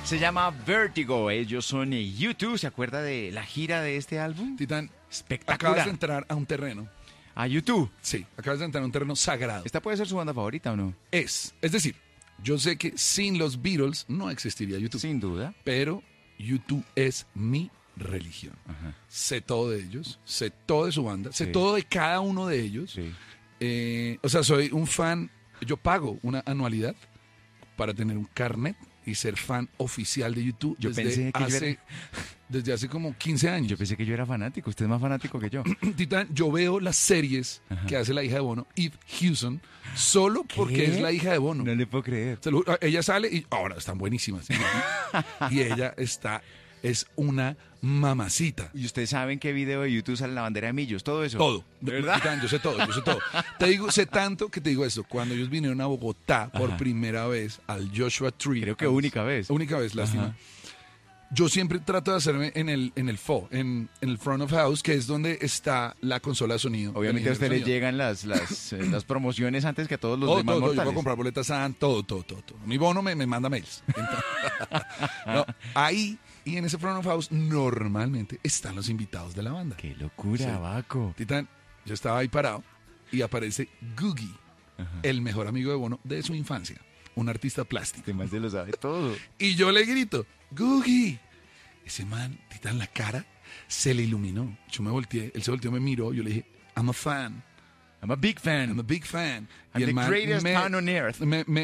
Se llama Vertigo. Ellos son U2. ¿Se acuerda de la gira de este álbum? Titán, Espectacular. acabas de entrar a un terreno. A U2. Sí, acabas de entrar a un terreno sagrado. ¿Esta puede ser su banda favorita o no? Es decir, yo sé que sin los Beatles no existiría YouTube. Sin duda. Pero YouTube es mi religión. Ajá. Sé todo de ellos, sé todo de su banda, sé Sí. todo de cada uno de ellos. Sí. O sea, soy un fan, yo pago una anualidad para tener un carnet y ser fan oficial de YouTube Yo pensé que desde hace como 15 años. Yo pensé que yo era fanático. Usted es más fanático que yo. Titán, yo veo las series Ajá. que hace la hija de Bono, Eve Hewson, solo porque es la hija de Bono. No le puedo creer. Se lo juro, ella sale y ahora están buenísimas. Y ella es una mamacita. ¿Y ustedes saben qué video de YouTube sale la bandera de Millos? Todo eso. Todo. ¿De verdad? Titán, yo sé todo. Te digo, sé tanto que te digo esto. Cuando ellos vinieron a Bogotá por Ajá. primera vez al Joshua Tree. Creo que única vez. Única vez, lástima. Ajá. Yo siempre trato de hacerme en el front of house, que es donde está la consola de sonido. Obviamente a el usted le ingeniero de llegan las promociones antes que a todos los sonido. demás Todo, yo mortales. puedo comprar boletas todo. Mi Bono me manda mails. Entonces, no, ahí y en ese front of house normalmente están los invitados de la banda. ¡Qué locura, Sí. Baco! Titán, yo estaba ahí parado y aparece Googie, el mejor amigo de Bono de su infancia, un artista plástico. Este man se lo sabe todo. Y yo le grito, Googie. Ese man, Titán, la cara se le iluminó. Yo me volteé, él se volteó, me miró, yo le dije, I'm a fan. I'm a big fan. I'm a big fan. I'm the greatest fan on earth.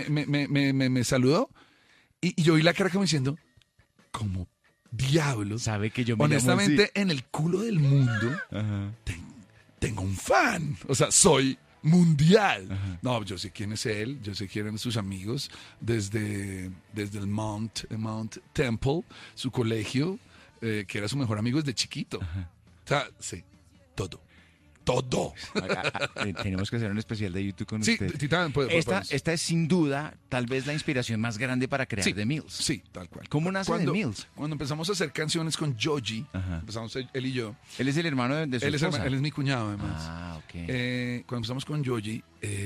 Me saludó y yo vi la cara como diciendo, como diablos. Sabe que yo me Honestamente, llamo en el culo del mundo así. Ajá. tengo un fan. O sea, soy mundial. Ajá. No, yo sé quién es él, yo sé quién eran sus amigos desde el Mount Temple, su colegio, que era su mejor amigo desde chiquito. O sea, sí, todo. Tenemos que hacer un especial de YouTube con Sí, usted. Titán, Esta es sin duda, tal vez la inspiración más grande para crear Sí, The Mills. Sí, tal cual. ¿Cómo nace The Mills? Cuando empezamos a hacer canciones con Joji, Ajá. empezamos él y yo. Él es el hermano de su Él esposa. es mi cuñado, además. Ah, ok. Cuando empezamos con Joji,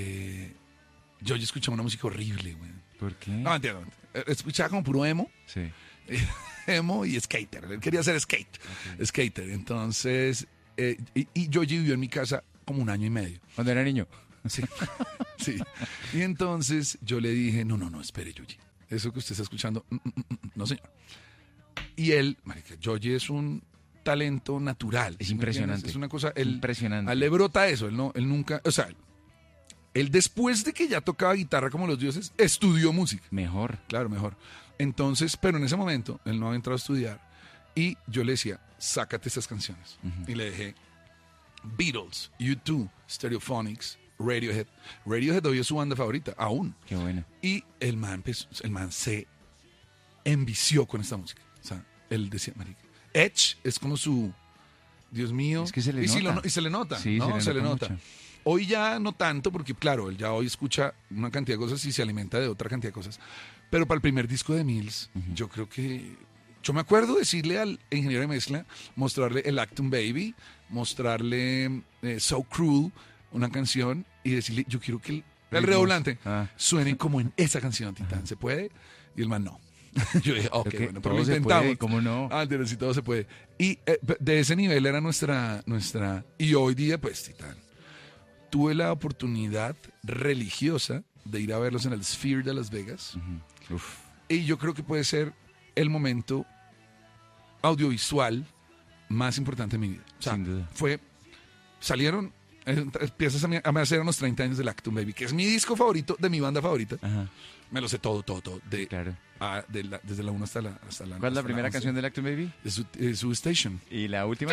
Joji escuchaba una música horrible, güey. ¿Por qué? No, entiendo. Escuchaba como puro emo. Sí. Emo y skater. Él quería ser skater. Entonces, y Joji vivió en mi casa como 1 año y medio. Cuando era niño. Sí. Sí. Y entonces yo le dije, no, espere, Joji. Eso que usted está escuchando, no, señor. Y él, marica, Joji es un talento natural. Es ¿Sí me impresionante. entiendes? Es una cosa, él, Impresionante. A él le brota eso, él nunca, o sea, él después de que ya tocaba guitarra como los dioses, estudió música. Mejor. Claro, mejor. Entonces, pero en ese momento, él no había entrado a estudiar y yo le decía, sácate estas canciones. Y le dejé Beatles, U2, Stereophonics, Radiohead. Radiohead hoy es su banda favorita, aún. Qué bueno. Y el man se envició con esta música. O sea, él decía, marica, Edge es como su, Dios mío. Es que se le y nota. y se le nota, Sí, ¿no? se le nota mucho. Hoy ya no tanto, porque claro, él ya hoy escucha una cantidad de cosas y se alimenta de otra cantidad de cosas. Pero para el primer disco de Mills, yo creo que... Yo me acuerdo decirle al ingeniero de mezcla, mostrarle el Acton Baby, mostrarle So Cruel, una canción, y decirle, yo quiero que el redoblante suene como en esa canción, Titán. ¿Se puede? Y el man no. Yo dije, ok, bueno, pero lo intentamos. Puede, ¿cómo no? Pero si todo se puede. Y de ese nivel era nuestra... Y hoy día, pues, Titán, tuve la oportunidad religiosa de ir a verlos en el Sphere de Las Vegas. Uf. Y yo creo que puede ser el momento audiovisual más importante de mi vida. O sea, sin duda. Salieron piezas a hacer unos 30 años del Acton Baby, que es mi disco favorito de mi banda favorita. Ajá. Me lo sé todo. Claro. Desde la 1 hasta la ¿Cuál es la primera canción del Acton Baby? Su Station. ¿Y la última?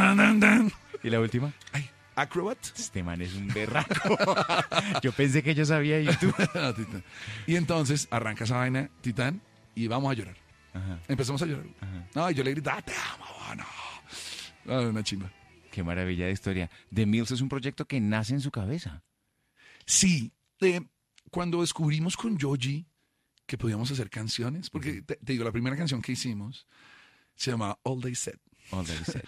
¿Y la última? Ay, Acrobat. Este man es un berraco. Yo pensé que yo sabía YouTube. No, Titán. Y entonces arranca esa vaina, Titán, y vamos a llorar. Ajá. Empezamos a llorar. Ajá. No, y yo le grité, te amo, no. Una chimba. Qué maravilla de historia. The Mills es un proyecto que nace en su cabeza. Sí, cuando descubrimos con Joji que podíamos hacer canciones, porque te digo, la primera canción que hicimos se llamaba All They Said. All That Is Said.